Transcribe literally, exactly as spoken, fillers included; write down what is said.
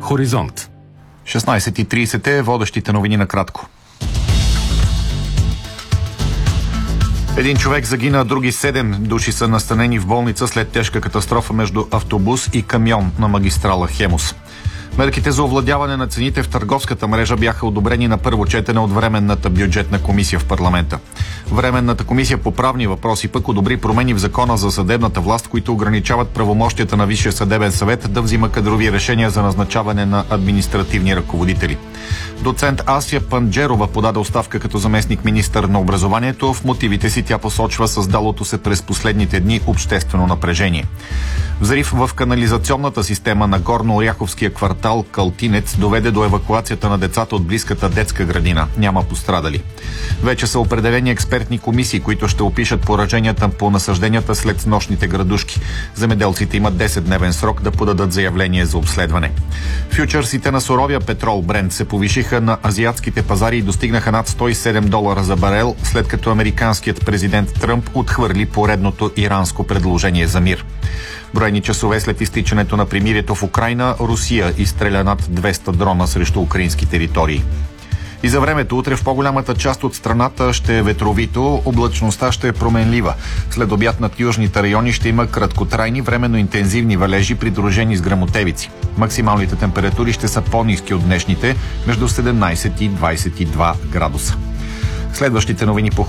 Хоризонт. шестнайсет и трийсет е водещите новини накратко. Един човек загина, други седем души са настанени в болница след тежка катастрофа между автобус и камион на магистрала Хемус. Мерките за овладяване на цените в търговската мрежа бяха одобрени на първо четене от Временната бюджетна комисия в парламента. Временната комисия по правни въпроси пък одобри промени в закона за съдебната власт, които ограничават правомощията на Висшия съдебен съвет да взима кадрови решения за назначаване на административни ръководители. Доцент Ася Панджерова подаде оставка като заместник-министър на образованието. В мотивите си тя посочва създалото се през последните дни обществено напрежение. Взрив в канализационната система на Горно-Оряховския квартал Калтинец доведе до евакуацията на децата от близката детска градина. Няма пострадали. Вече са определени експертни комисии, които ще опишат пораженията по насъжденията след нощните градушки. Земеделците имат десетдневен срок да подадат заявление за обследване. Фючърсите на суровия петрол Брент се повишиха на азиатските пазари и достигнаха над сто и седем долара за барел, след като американският президент Тръмп отхвърли поредното иранско предложение за мир. Броени часове след изтичането на примирието в Украйна, Русия изстреля над двеста дрона срещу украински територии. И за времето, утре в по-голямата част от страната ще е ветровито, облачността ще е променлива. След обяд над южните райони ще има краткотрайни, временно интензивни валежи, придружени с гръмотевици. Максималните температури ще са по-ниски от днешните, между седемнайсет и двайсет и два градуса. Следващите новини по